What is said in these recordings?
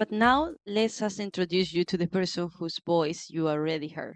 But now let us introduce you to the person whose voice you already heard.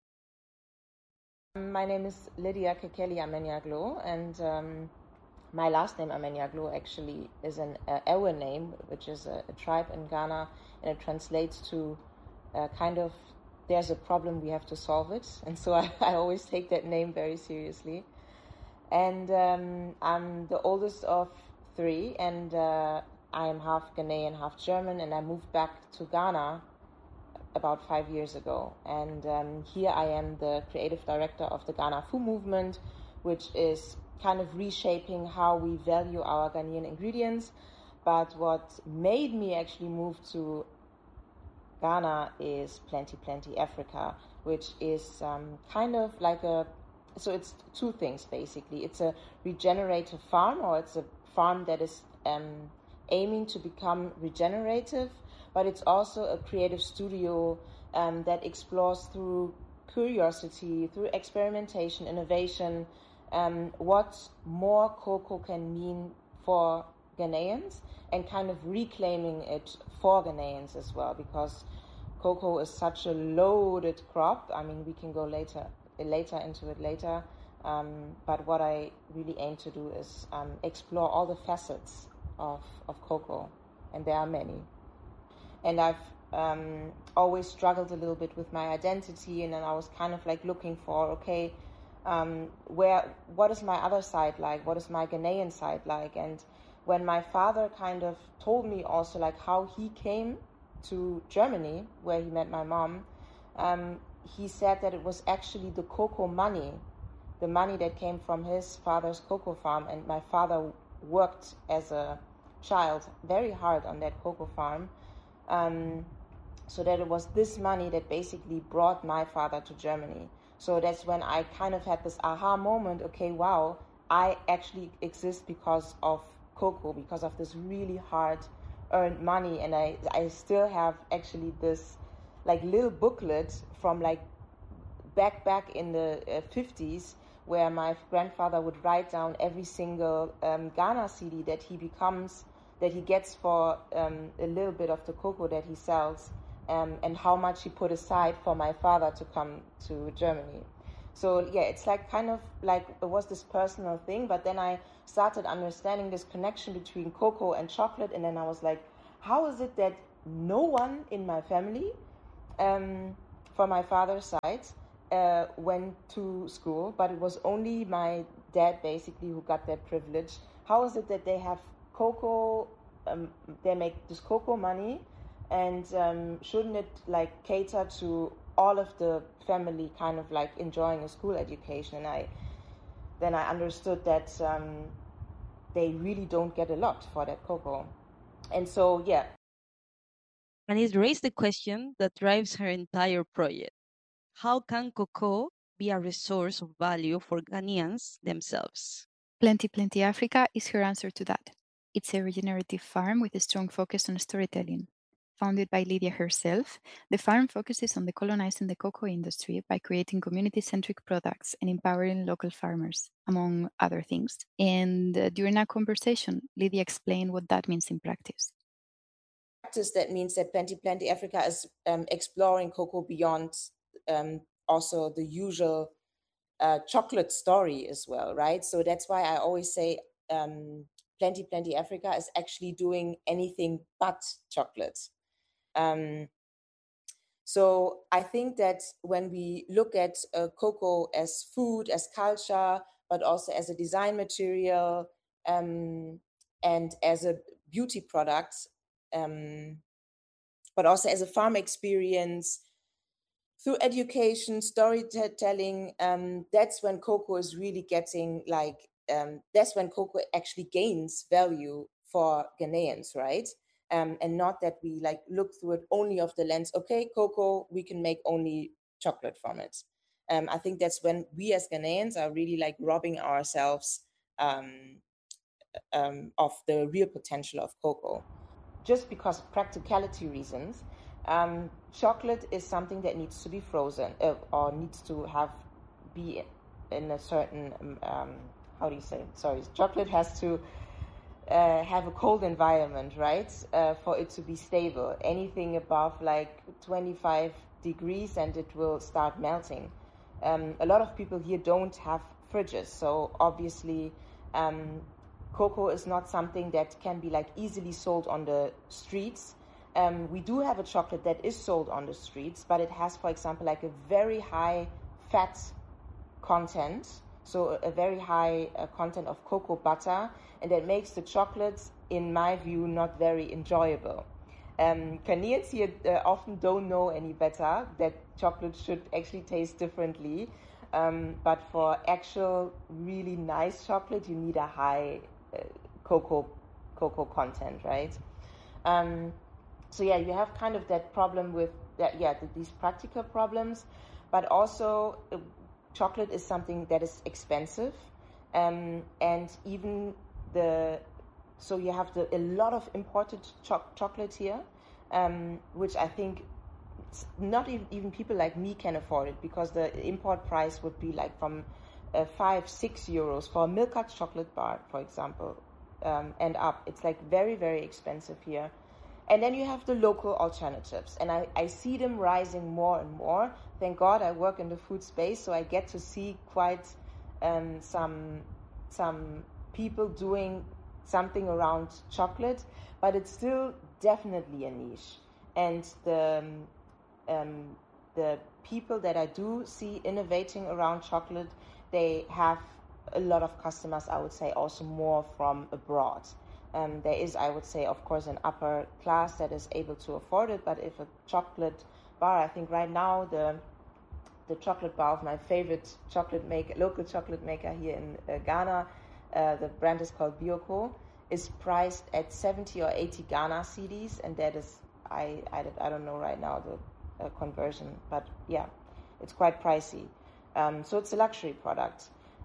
My name is Lydia Kekeli Amenyaglo, and my last name Amenyaglo actually is an Ewe name, which is a tribe in Ghana, and it translates to kind of, there's a problem, we have to solve it. And so I always take that name very seriously. And I'm the oldest of three, and I am half Ghanaian, half German, and I moved back to Ghana about 5 years ago. And here I am the creative director of the Ghana Food Movement, which is kind of reshaping how we value our Ghanaian ingredients. But what made me actually move to Ghana is Plenty Plenty Africa, which is kind of like so it's two things basically. It's a regenerative farm, or it's a farm that is aiming to become regenerative, but it's also a creative studio that explores through curiosity, through experimentation, innovation, what more cocoa can mean for Ghanaians, and kind of reclaiming it for Ghanaians as well, because cocoa is such a loaded crop. I mean, we can go later into it later, but what I really aim to do is explore all the facets of cocoa, and there are many. And I've always struggled a little bit with my identity, and then I was kind of like looking for, okay, what is my other side like? What is my Ghanaian side like? And when my father kind of told me also like how he came to Germany, where he met my mom, he said that it was actually the cocoa money, the money that came from his father's cocoa farm. And my father worked as a child very hard on that cocoa farm, so that it was this money that basically brought my father to Germany. So that's when I kind of had this aha moment, okay, wow, I actually exist because of cocoa, because of this really hard earned money. And I still have actually this like little booklet from like back in the 50s, where my grandfather would write down every single Ghana cedi that he gets for a little bit of the cocoa that he sells, and how much he put aside for my father to come to Germany. So yeah, it's like kind of like it was this personal thing, but then I started understanding this connection between cocoa and chocolate, and then I was like, how is it that no one in my family, for my father's side, went to school, but it was only my dad basically who got that privilege? How is it that they have cocoa, they make this cocoa money, and shouldn't it like cater to all of the family kind of like enjoying a school education? And then I understood that they really don't get a lot for that cocoa. And so, yeah. And it raised the question that drives her entire project. How can cocoa be a resource of value for Ghanaians themselves? Plenty Plenty Africa is her answer to that. It's a regenerative farm with a strong focus on storytelling. Founded by Lydia herself, the farm focuses on decolonizing the cocoa industry by creating community-centric products and empowering local farmers, among other things. And during our conversation, Lydia explained what that means in practice. That means that Plenty Plenty Africa is exploring cocoa beyond also the usual chocolate story as well, right? So that's why I always say Plenty Plenty Africa is actually doing anything but chocolate. So I think that when we look at cocoa as food, as culture, but also as a design material, and as a beauty product, but also as a farm experience, through education, storytelling, that's when cocoa is really getting like, that's when cocoa actually gains value for Ghanaians, right? And not that we like look through it only of the lens, okay, cocoa, we can make only chocolate from it. I think that's when we as Ghanaians are really like robbing ourselves of the real potential of cocoa. Just because of practicality reasons, chocolate is something that needs to be frozen or needs to be in a certain, chocolate has to have a cold environment, right? For it to be stable. Anything above like 25 degrees and it will start melting. A lot of people here don't have fridges, so obviously cocoa is not something that can be like easily sold on the streets. We do have a chocolate that is sold on the streets, but it has, for example, like a very high fat content, so a very high content of cocoa butter, and that makes the chocolates, in my view, not very enjoyable. Ghanaians here often don't know any better, that chocolate should actually taste differently, but for actual really nice chocolate, you need a high cocoa content, right? So yeah, you have kind of that problem with that, these practical problems, but also chocolate is something that is expensive, and even so you have a lot of imported chocolate here, which I think not even people like me can afford it, because the import price would be like from 5-6 euros for a Milka chocolate bar, for example, and up. It's like very, very expensive here. And then you have the local alternatives, and I see them rising more and more. Thank God I work in the food space, so I get to see quite some people doing something around chocolate, but it's still definitely a niche. And the people that I do see innovating around chocolate, they have a lot of customers, I would say, also more from abroad. There is, I would say, of course, an upper class that is able to afford it, but if a chocolate bar, I think right now the chocolate bar of my favorite local chocolate maker here in Ghana, the brand is called Bioko, is priced at 70 or 80 Ghana cedis, and that is, I don't know right now the conversion, but yeah, it's quite pricey. So it's a luxury product.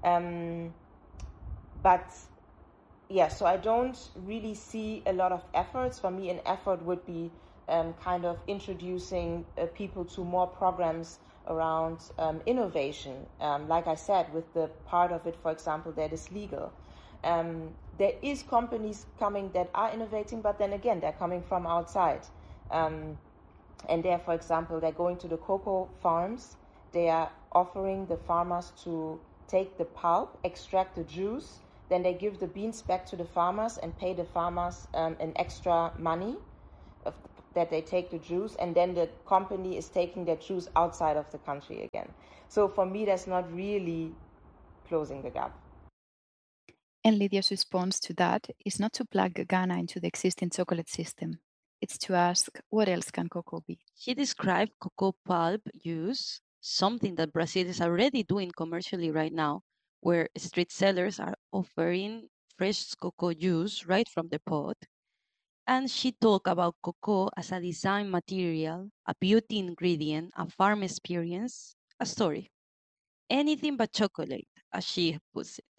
But yeah, so I don't really see a lot of efforts. For me, an effort would be kind of introducing people to more programs around innovation. Like I said, with the part of it, for example, that is legal. There is companies coming that are innovating, but then again, they're coming from outside. And they're, for example, they're going to the cocoa farms. They are offering the farmers to take the pulp, extract the juice, then they give the beans back to the farmers and pay the farmers an extra money that they take the juice, and then the company is taking that juice outside of the country again. So for me, that's not really closing the gap. And Lydia's response to that is not to plug Ghana into the existing chocolate system. It's to ask, what else can cocoa be? She described cocoa pulp use, something that Brazil is already doing commercially right now, where street sellers are offering fresh cocoa juice right from the pod. And she talked about cocoa as a design material, a beauty ingredient, a farm experience, a story. Anything but chocolate, as she puts it.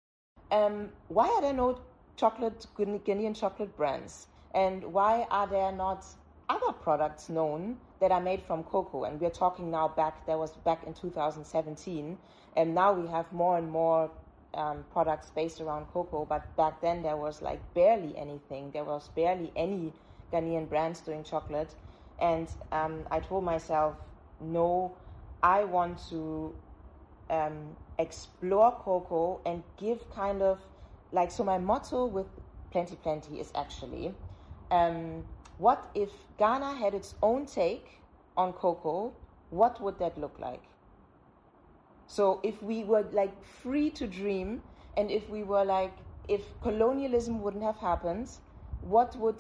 Why are there no Ghanaian chocolate brands? And why are there not other products known that are made from cocoa? And we're talking now back in 2017. And now we have more and more products based around cocoa. But back then there was like barely anything. There was barely any Ghanaian brands doing chocolate. And I told myself, no, I want to explore cocoa and give kind of like, so my motto with Plenty Plenty is actually, what if Ghana had its own take on cocoa, what would that look like? So if we were like free to dream, and if we were like, if colonialism wouldn't have happened, what would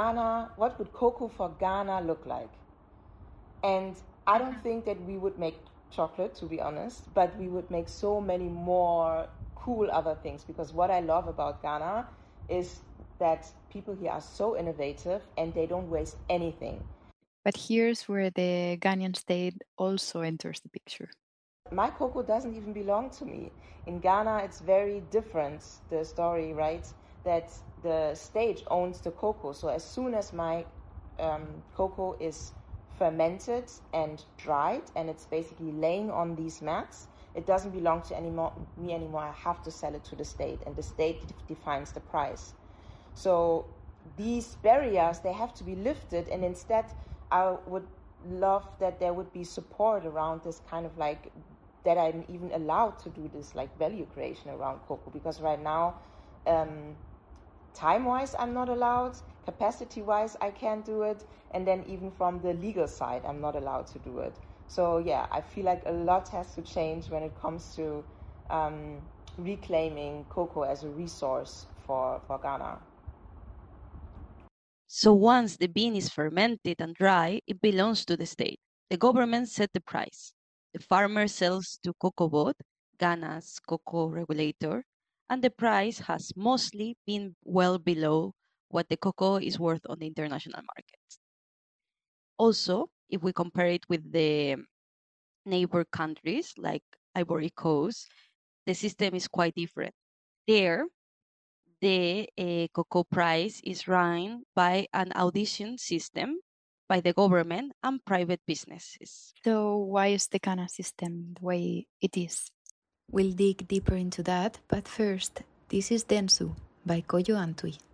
cocoa for Ghana look like? And I don't think that we would make chocolate, to be honest, but we would make so many more cool other things, because what I love about Ghana is that people here are so innovative and they don't waste anything. But here's where the Ghanaian state also enters the picture. My cocoa doesn't even belong to me. In Ghana, it's very different, the story, right? That the state owns the cocoa. So as soon as my cocoa is fermented and dried, and it's basically laying on these mats, it doesn't belong to me anymore. I have to sell it to the state, and the state defines the price. So these barriers, they have to be lifted, and instead I would love that there would be support around this kind of like, that I'm even allowed to do this like value creation around cocoa, because right now time-wise I'm not allowed, capacity-wise I can't do it, and then even from the legal side I'm not allowed to do it. So yeah, I feel like a lot has to change when it comes to reclaiming cocoa as a resource for Ghana. So once the bean is fermented and dry, it belongs to the state. The government set the price. The farmer sells to COCOBOT, Ghana's cocoa regulator, and the price has mostly been well below what the cocoa is worth on the international market. Also, if we compare it with the neighbor countries like Ivory Coast, the system is quite different. There, the cocoa price is run by an audition system by the government and private businesses. So why is the Ghana system the way it is? We'll dig deeper into that, but first, this is Densu by Koyo and Tui.